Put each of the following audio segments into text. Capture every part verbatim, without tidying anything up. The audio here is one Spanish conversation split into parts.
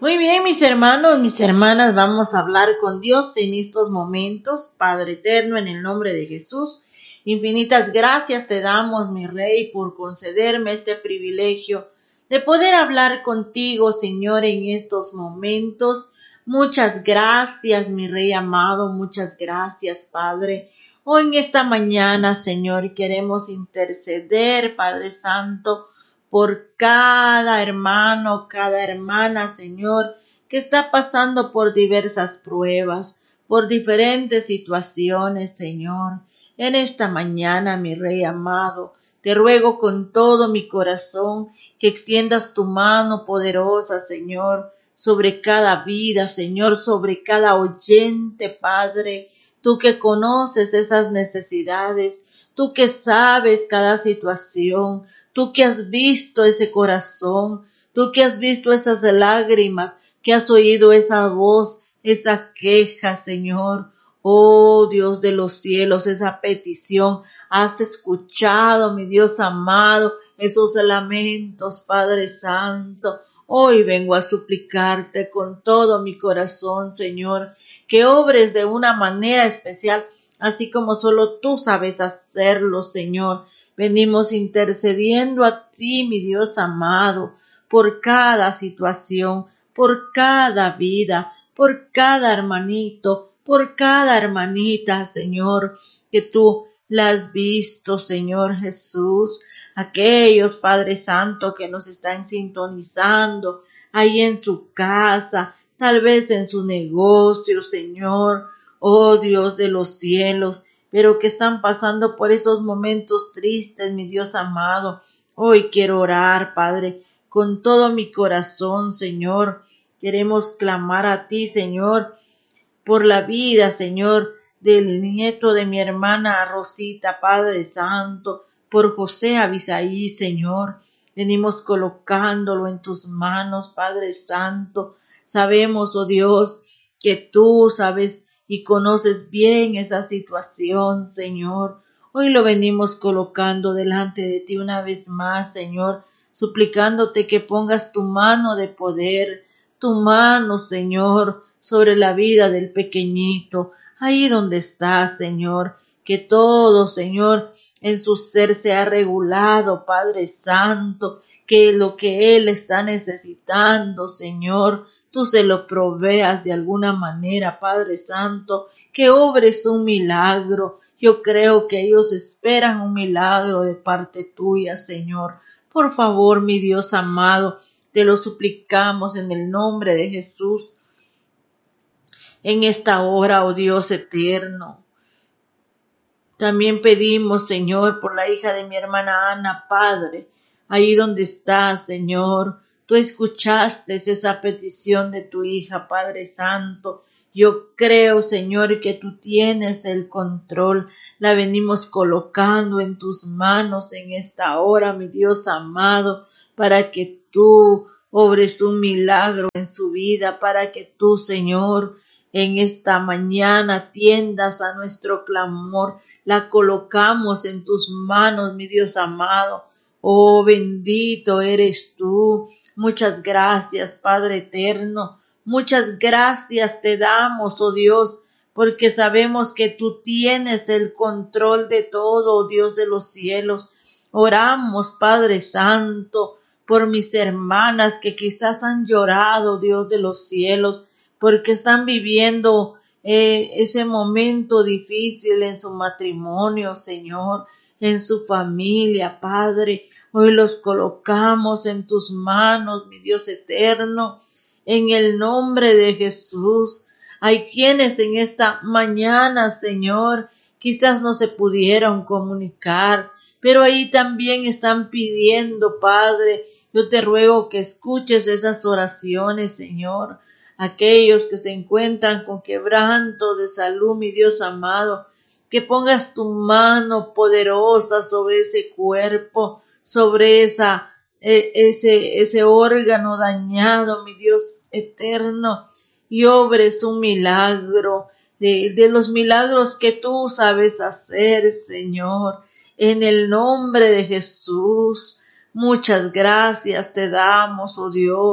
Muy bien, mis hermanos, mis hermanas, vamos a hablar con Dios en estos momentos. Padre eterno, en el nombre de Jesús, infinitas gracias te damos, mi Rey, por concederme este privilegio de poder hablar contigo, Señor, en estos momentos. Muchas gracias, mi Rey amado, muchas gracias, Padre. Hoy en esta mañana, Señor, queremos interceder, Padre Santo, por cada hermano, cada hermana, Señor, que está pasando por diversas pruebas, por diferentes situaciones, Señor. En esta mañana, mi Rey amado, te ruego con todo mi corazón que extiendas tu mano poderosa, Señor, sobre cada vida, Señor, sobre cada oyente, Padre. Tú que conoces esas necesidades, tú que sabes cada situación, tú que has visto ese corazón, tú que has visto esas lágrimas, que has oído esa voz, esa queja, Señor. Oh Dios de los cielos, esa petición, has escuchado, mi Dios amado, esos lamentos, Padre Santo. Hoy vengo a suplicarte con todo mi corazón, Señor, que obres de una manera especial, así como solo tú sabes hacerlo, Señor. Venimos intercediendo a ti, mi Dios amado, por cada situación, por cada vida, por cada hermanito, por cada hermanita, Señor, que tú la has visto, Señor Jesús. Aquellos, Padre Santo, que nos están sintonizando ahí en su casa, tal vez en su negocio, Señor, oh Dios de los cielos, pero que están pasando por esos momentos tristes, mi Dios amado. Hoy quiero orar, Padre, con todo mi corazón, Señor. Queremos clamar a ti, Señor, por la vida, Señor, del nieto de mi hermana Rosita, Padre Santo, por José Abisaí, Señor. Venimos colocándolo en tus manos, Padre Santo. Sabemos, oh Dios, que tú sabes y conoces bien esa situación, Señor. Hoy lo venimos colocando delante de ti una vez más, Señor, suplicándote que pongas tu mano de poder, tu mano, Señor, sobre la vida del pequeñito, ahí donde está, Señor, que todo, Señor, en su ser sea regulado, Padre Santo, que lo que él está necesitando, Señor, tú se lo proveas de alguna manera, Padre Santo, que obres un milagro. Yo creo que ellos esperan un milagro de parte tuya, Señor. Por favor, mi Dios amado, te lo suplicamos en el nombre de Jesús. En esta hora, oh Dios eterno, también pedimos, Señor, por la hija de mi hermana Ana, Padre, ahí donde está, Señor. Tú escuchaste esa petición de tu hija, Padre Santo. Yo creo, Señor, que tú tienes el control. La venimos colocando en tus manos en esta hora, mi Dios amado, para que tú obres un milagro en su vida, para que tú, Señor, en esta mañana atiendas a nuestro clamor. La colocamos en tus manos, mi Dios amado. Oh, bendito eres tú. Muchas gracias, Padre eterno. Muchas gracias te damos, oh Dios, porque sabemos que tú tienes el control de todo, oh Dios de los cielos. Oramos, Padre Santo, por mis hermanas que quizás han llorado, Dios de los cielos, porque están viviendo eh, ese momento difícil en su matrimonio, Señor, en su familia, Padre. Hoy los colocamos en tus manos, mi Dios eterno, en el nombre de Jesús. Hay quienes en esta mañana, Señor, quizás no se pudieron comunicar, pero ahí también están pidiendo, Padre. Yo te ruego que escuches esas oraciones, Señor. Aquellos que se encuentran con quebranto de salud, mi Dios amado, que pongas tu mano poderosa sobre ese cuerpo, sobre esa, eh, ese, ese órgano dañado, mi Dios eterno, y obres un milagro, de, de los milagros que tú sabes hacer, Señor, en el nombre de Jesús. Muchas gracias te damos, oh Dios.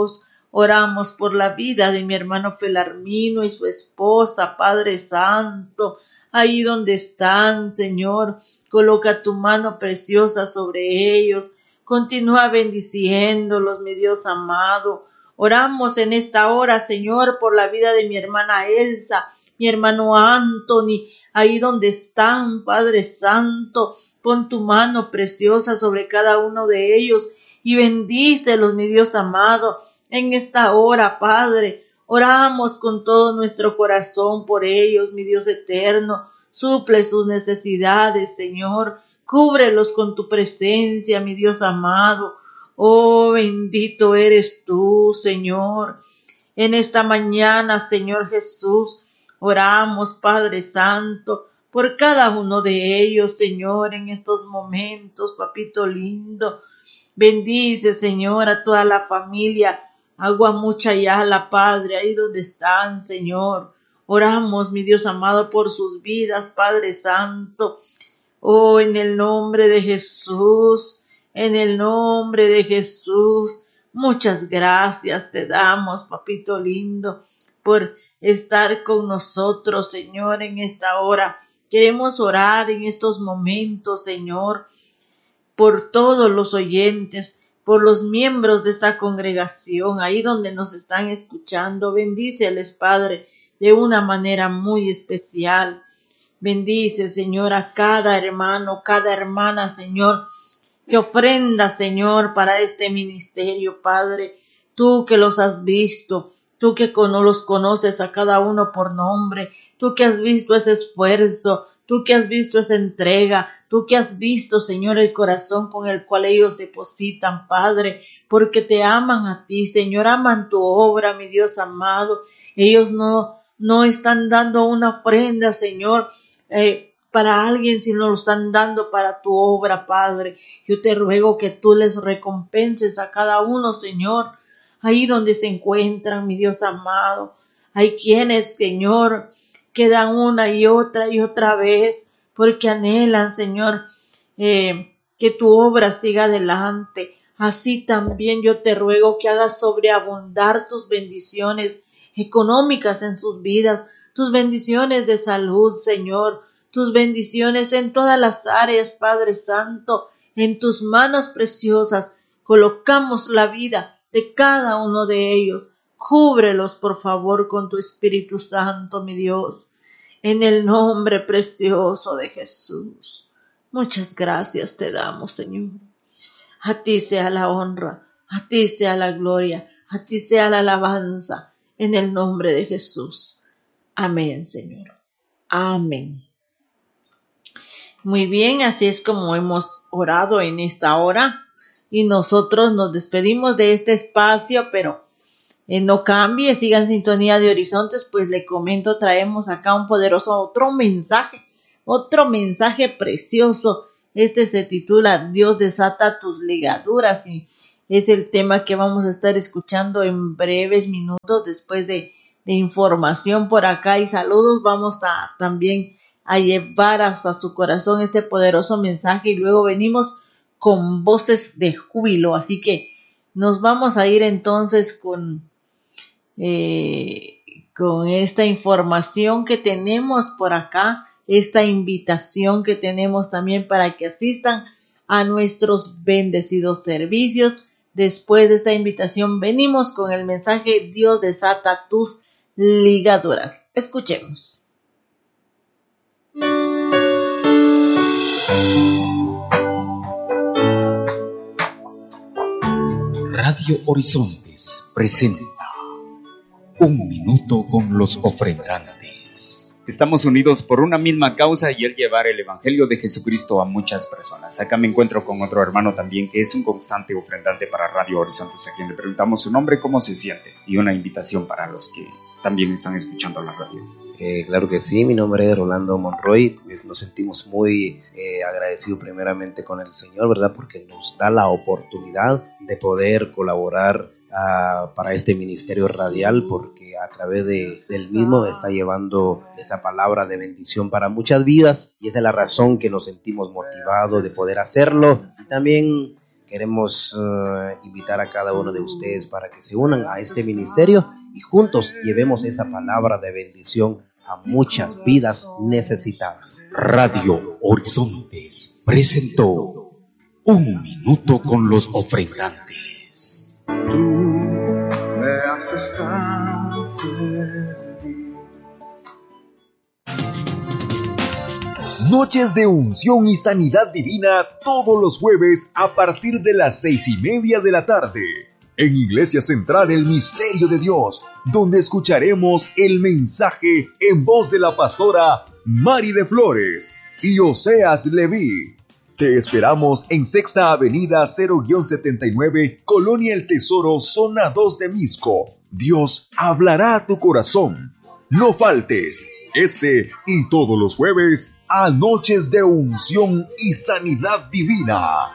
Oramos por la vida de mi hermano Felarmino y su esposa, Padre Santo, ahí donde están, Señor, coloca tu mano preciosa sobre ellos, continúa bendiciéndolos, mi Dios amado. Oramos en esta hora, Señor, por la vida de mi hermana Elsa, mi hermano Anthony, ahí donde están, Padre Santo, pon tu mano preciosa sobre cada uno de ellos y bendícelos, mi Dios amado. En esta hora, Padre, oramos con todo nuestro corazón por ellos, mi Dios eterno. Suple sus necesidades, Señor. Cúbrelos con tu presencia, mi Dios amado. Oh, bendito eres tú, Señor. En esta mañana, Señor Jesús, oramos, Padre Santo, por cada uno de ellos, Señor, en estos momentos, papito lindo. Bendice, Señor, a toda la familia Agua Mucha y Ala, Padre, ahí donde están, Señor. Oramos, mi Dios amado, por sus vidas, Padre Santo. Oh, en el nombre de Jesús, en el nombre de Jesús. Muchas gracias te damos, papito lindo, por estar con nosotros, Señor, en esta hora. Queremos orar en estos momentos, Señor, por todos los oyentes, por los miembros de esta congregación, ahí donde nos están escuchando. Bendíceles, Padre, de una manera muy especial. Bendice, Señor, a cada hermano, cada hermana, Señor, que ofrenda, Señor, para este ministerio, Padre. Tú que los has visto, tú que los conoces a cada uno por nombre, tú que has visto ese esfuerzo, tú que has visto esa entrega, tú que has visto, Señor, el corazón con el cual ellos depositan, Padre, porque te aman a ti, Señor, aman tu obra, mi Dios amado. Ellos no, no están dando una ofrenda, Señor, eh, para alguien, sino lo están dando para tu obra, Padre. Yo te ruego que tú les recompenses a cada uno, Señor, ahí donde se encuentran, mi Dios amado. Hay quienes, Señor, quedan una y otra y otra vez porque anhelan, Señor, eh, que tu obra siga adelante. Así también yo te ruego que hagas sobreabundar tus bendiciones económicas en sus vidas, tus bendiciones de salud, Señor, tus bendiciones en todas las áreas, Padre Santo. En tus manos preciosas colocamos la vida de cada uno de ellos. Cúbrelos, por favor, con tu Espíritu Santo, mi Dios, en el nombre precioso de Jesús. Muchas gracias te damos, Señor. A ti sea la honra, a ti sea la gloria, a ti sea la alabanza, en el nombre de Jesús. Amén, Señor. Amén. Muy bien, así es como hemos orado en esta hora y nosotros nos despedimos de este espacio, pero Eh, no cambie, siga en sintonía de Horizontes, pues le comento, traemos acá un poderoso otro mensaje, otro mensaje precioso. Este se titula Dios desata tus ligaduras y es el tema que vamos a estar escuchando en breves minutos después de, de información por acá y saludos. Vamos a también a llevar hasta su corazón este poderoso mensaje y luego venimos con voces de júbilo, así que nos vamos a ir entonces con Eh, con esta información que tenemos por acá, esta invitación que tenemos también para que asistan a nuestros bendecidos servicios. Después de esta invitación venimos con el mensaje Dios desata tus ligaduras. Escuchemos. Radio Horizontes presenta Un Minuto con los Ofrendantes. Estamos unidos por una misma causa y el llevar el Evangelio de Jesucristo a muchas personas. Acá me encuentro con otro hermano también que es un constante ofrendante para Radio Horizontes, a quien le preguntamos su nombre, cómo se siente y una invitación para los que también están escuchando la radio. Eh, claro que sí, mi nombre es Rolando Monroy. Pues nos sentimos muy eh, agradecidos primeramente con el Señor, ¿verdad? Porque nos da la oportunidad de poder colaborar Uh, para este ministerio radial, porque a través de, del mismo está llevando esa palabra de bendición para muchas vidas y esa es la razón que nos sentimos motivados de poder hacerlo y también Queremos uh, invitar a cada uno de ustedes para que se unan a este ministerio y juntos llevemos esa palabra de bendición a muchas vidas necesitadas. Radio Horizontes presentó Un Minuto con los Ofrendantes. Tú me haces tan feliz. Noches de unción y sanidad divina todos los jueves a partir de las seis y media de la tarde. En Iglesia Central El Misterio de Dios, donde escucharemos el mensaje en voz de la pastora Mari de Flores y Oseas Leví. Te esperamos en Sexta Avenida cero setenta y nueve, Colonia El Tesoro, Zona dos de Misco. Dios hablará a tu corazón. No faltes. Este y todos los jueves a Noches de Unción y Sanidad Divina.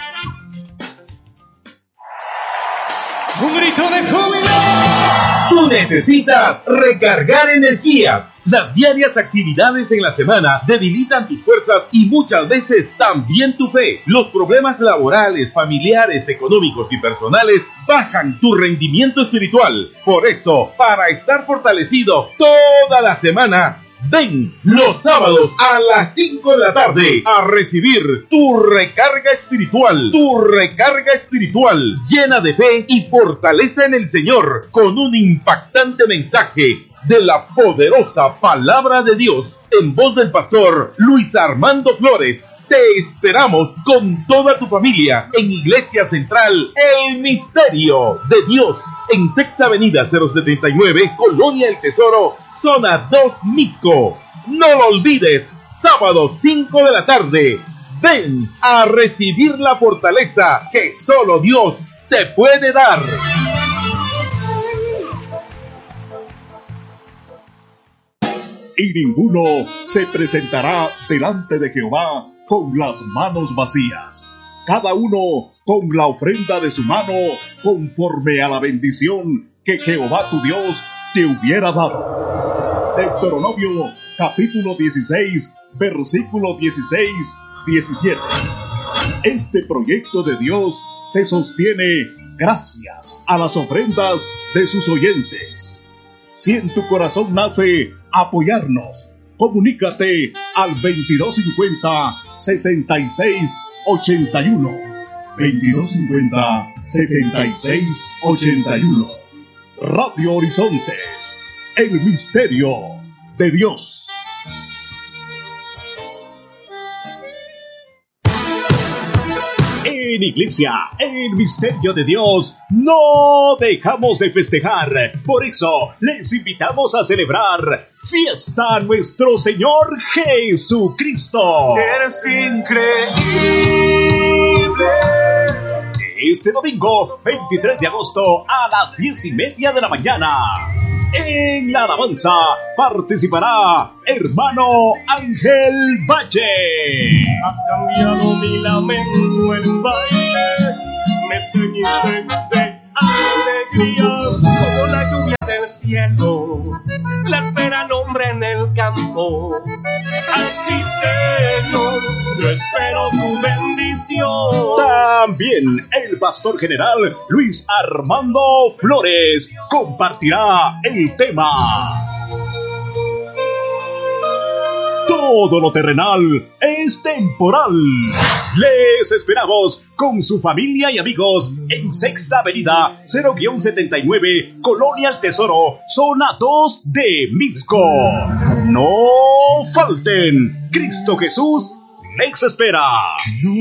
¡Un grito de júbilo! Tú necesitas recargar energías. Las diarias actividades en la semana debilitan tus fuerzas y muchas veces también tu fe. Los problemas laborales, familiares, económicos y personales bajan tu rendimiento espiritual. Por eso, para estar fortalecido toda la semana, ven los sábados a las cinco de la tarde a recibir tu recarga espiritual, tu recarga espiritual llena de fe y fortaleza en el Señor, con un impactante mensaje de la poderosa palabra de Dios en voz del pastor Luis Armando Flores. Te esperamos con toda tu familia en Iglesia Central El Misterio de Dios, en Sexta Avenida cero setenta y nueve, Colonia El Tesoro, Zona dos Misco. No lo olvides, sábado cinco de la tarde. Ven a recibir la fortaleza que solo Dios te puede dar. Y ninguno se presentará delante de Jehová con las manos vacías. Cada uno con la ofrenda de su mano, conforme a la bendición que Jehová tu Dios te hubiera dado. Deuteronomio capítulo dieciséis, versículo dieciséis, diecisiete. Este proyecto de Dios se sostiene gracias a las ofrendas de sus oyentes. Si en tu corazón nace apoyarnos, comunícate al veintidós cincuenta, sesenta y seis, ochenta y uno. veintidós cincuenta, sesenta y seis, ochenta y uno. Radio Horizontes, el misterio de Dios. En Iglesia, el misterio de Dios, no dejamos de festejar. Por eso, les invitamos a celebrar fiesta a nuestro Señor Jesucristo. Eres increíble. Este domingo, veintitrés de agosto, a las diez y media de la mañana. En la alabanza participará hermano Ángel Valle. Has cambiado mi lamento en baile, me ceñiste de alegría como la lluvia del cielo, la espera al hombre en el campo. Así, Señor, yo espero tu bendición. También el pastor general Luis Armando Flores compartirá el tema Todo lo terrenal es temporal. Les esperamos con su familia y amigos en Sexta Avenida cero setenta y nueve, Colonia El Tesoro, Zona dos de Misco. No falten, Cristo Jesús les espera.